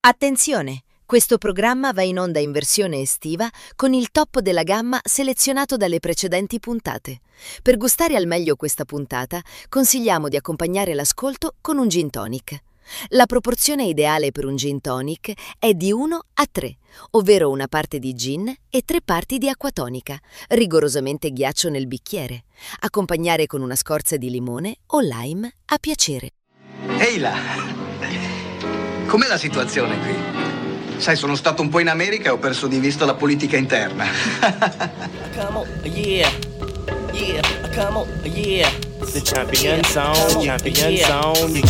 Attenzione! Questo programma va in onda in versione estiva con il top della gamma selezionato dalle precedenti puntate. Per gustare al meglio questa puntata, consigliamo di accompagnare l'ascolto con un gin tonic. La proporzione ideale per un gin tonic è di 1 a 3, ovvero una parte di gin e 3 parti di acqua tonica, rigorosamente ghiaccio nel bicchiere. Accompagnare con una scorza di limone o lime a piacere. Ehi là! Com'è la situazione qui? Sai, sono stato un po' in America e ho perso di vista la politica interna. Come on, yeah, come on, yeah. The champion zone, champion zone.